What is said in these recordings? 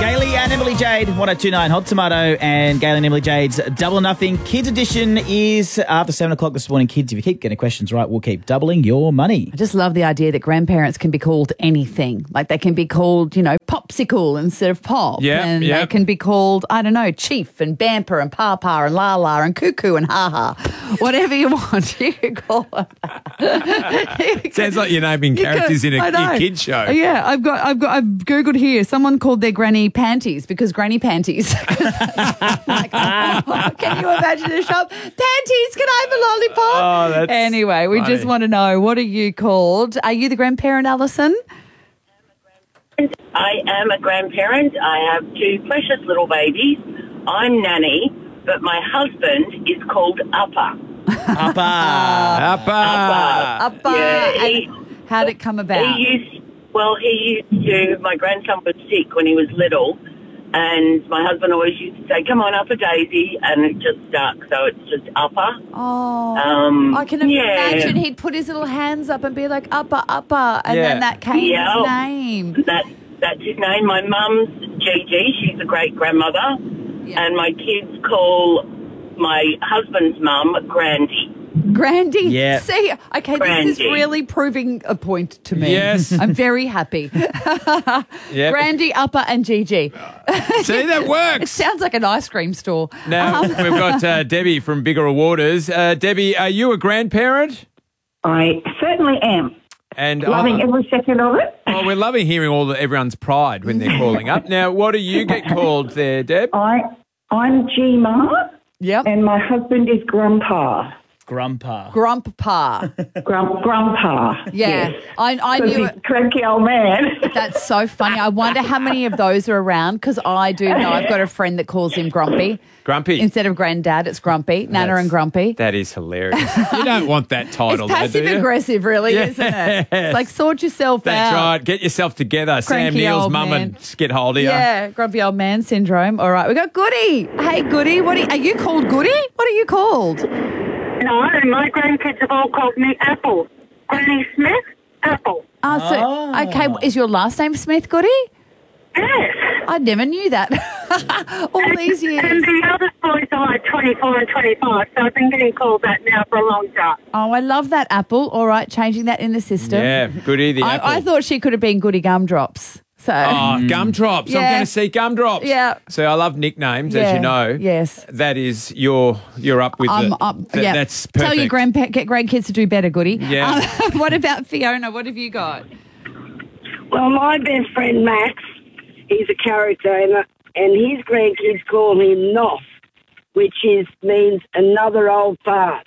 Gailey and Emily Jade, 1029 Hot Tomato, and Gailey and Emily Jade's Double or Nothing. Kids edition is after 7 o'clock this morning. Kids, if you keep getting questions right, we'll keep doubling your money. I just love the idea that grandparents can be called anything. Like they can be called, Popsicle instead of Pop. And they can be called, Chief and Bamper and Papa and Lala and Cuckoo and Ha-Ha. Whatever you want, you can call them that. Sounds like you're naming characters in a kid's show. Yeah, I've Googled here. Someone called their granny Panties because granny panties. Like, can you imagine a shop? Panties, can I have a lollipop? Oh, that's anyway, we funny. just want to know, what are you called? Are you the grandparent, Alison? I am a grandparent. I have two precious little babies. I'm Nanny, but my husband is called Upper. Upper. Yeah, And how'd it come about? he used to, my grandson was sick when he was little, and my husband always used to say, come on, Upper Daisy, and it just stuck, so it's just Upper. Oh, I can imagine he'd put his little hands up and be like, Upper, Upper, and then that came his name. That's his name. My mum's Gigi, she's a great-grandmother, and my kids call my husband's mum Grandy. Grandy? Yeah. See, okay, Grandy. this is really proving a point to me. Yes. I'm very happy. Grandy, Upper and Gigi. See, that It works. sounds like an ice cream store. Now, we've got Debbie from Bigger Awarders. Debbie, are you a grandparent? I certainly am. And Loving every second of it. Oh, we're loving hearing everyone's pride when they're calling up. Now, what do you get called there, Deb? I'm G-Ma, Yep. and my husband is Grandpa. Grandpa. Grandpa. Grandpa. Yeah. Yes. I 'Cause knew he's it. a cranky old man. That's so funny. I wonder how many of those are around, because I do know I've got a friend that calls him Grumpy. Grumpy. Instead of Granddad, it's Grumpy. Nana and Grumpy. That is hilarious. You don't want that title, It's do you? passive aggressive, really, isn't it? It's like, sort yourself That's out. right. Get yourself together. Sam Cranky Neill's old mum man. and get hold of you. Yeah, grumpy old man syndrome. All right, we got Goody. Hey, Goody, are you called Goody? What are you called? No, my grandkids have all called me Apple. Granny Smith, Apple. Okay, is your last name Smith, Goody? Yes. I never knew that. All these years. And the other boys are like 24 and 25, so I've been getting called that now for a long time. Oh, I love that, Apple. All right, changing that in the system. Yeah, Goody the apple. I thought she could have been Goody Gumdrops. So. Oh, Gumdrops. I'm Yeah. going to see Gumdrops. Yeah. So I love nicknames, as Yeah, you know. yes. That is, you're up with I'm the... up. th- Yeah. That's perfect. Tell your grandkids to do better, Goody. Yeah. What about Fiona? What have you got? Well, my best friend Max, he's a character, and his grandkids call him Noff, which means another old fart.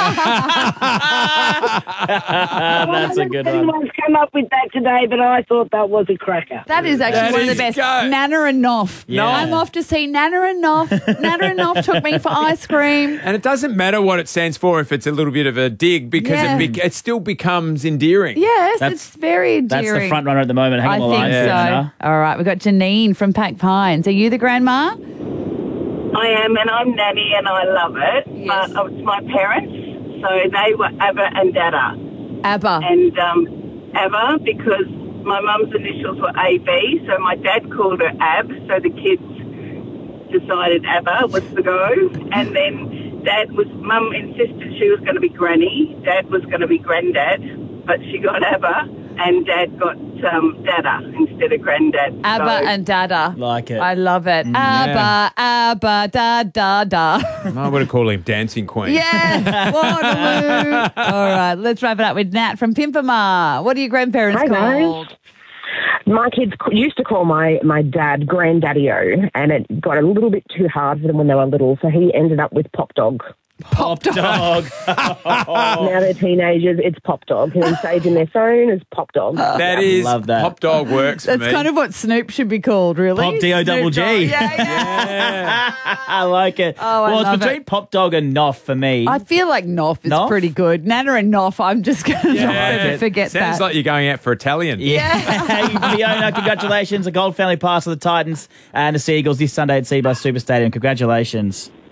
That's a good one. Anyone's come up with that today, but I thought that was a cracker. That is actually That one of the is best. go. Nana and Noff. Yeah. I'm off to see Nana and Noff. Nana and Noff took me for ice cream. And it doesn't matter what it stands for if it's a little bit of a dig, because Yeah. it still becomes endearing. Yes, That's- it's very endearing. That's the front runner at the moment. Hang I on the think line. so. Fiona. All right, we've got Janine from Pack Pines. Are you the grandma? I am, and I'm Nanny, and I love it. Yes. But it's my parents, so they were Abba and Dada. Abba. And Abba, because my mum's initials were AB, so my dad called her Ab, so the kids decided Abba was the go. And then Mum insisted she was going to be Granny, Dad was going to be Granddad, but she got Abba, and Dad got Dada instead of Granddad. Abba So- and Dada. Like it. I love it. Abba, Abba, da, da, da. I would have called him Dancing Queen. Yeah, Waterloo. All right, let's wrap it up with Nat from Pimpama. What are your grandparents Hi, guys. called? My kids used to call my dad Granddaddy-O, and it got a little bit too hard for them when they were little, so he ended up with Pop Dog. Pop dog. Now they're teenagers, it's Pop Dog. Who saved in their phone as Pop Dog. That is, Love that. Pop Dog works for That's me. kind of what Snoop should be called, really. Pop D-O-double-G. Snoop Dogg. Yeah. I like it. Oh, I well, love it's between it. Pop Dog and Noff for me. I feel like Noff is Noff? pretty good. Nana and Noff, I'm just going to not ever forget Sounds that. like you're going out for Italian. Yeah. Hey, Fiona, congratulations. A gold family pass for the Titans and the Seagulls this Sunday at Seabus Super Stadium. Congratulations.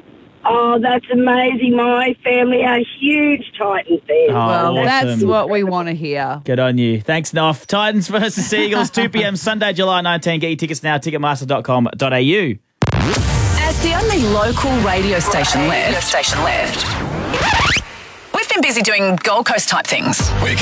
Oh, that's amazing. My family are huge Titan fans. Oh, Well, awesome. that's what we want to hear. Good on you. Thanks, Noff. Titans versus Seagulls, 2 p.m. Sunday, July 19. Get your tickets now, ticketmaster.com.au. As the only local radio station left, we've been busy doing Gold Coast type things.